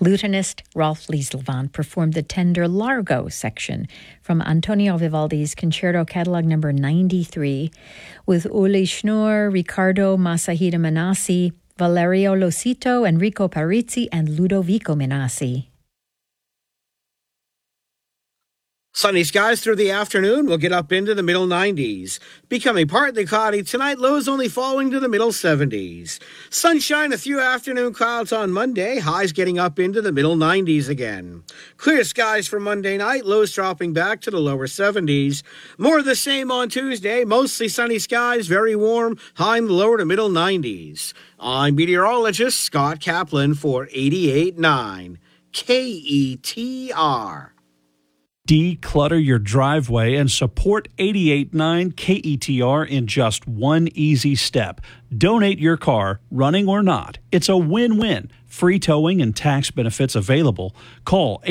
Lutenist Rolf Lieselvan performed the tender Largo section from Antonio Vivaldi's Concerto Catalog number 93 with Uli Schnur, Riccardo Masahida Menassi, Valerio Losito, Enrico Parizzi, and Ludovico Menassi. Sunny skies through the afternoon. We'll get up into the middle 90s. Becoming partly cloudy tonight, lows only falling to the middle 70s. Sunshine, a few afternoon clouds on Monday, highs getting up into the middle 90s again. Clear skies for Monday night, lows dropping back to the lower 70s. More of the same on Tuesday, mostly sunny skies, very warm, high in the lower to middle 90s. I'm meteorologist Scott Kaplan for 88.9 KETR. Declutter your driveway and support 88.9 KETR in just one easy step. Donate your car, running or not. It's a win-win. Free towing and tax benefits available. Call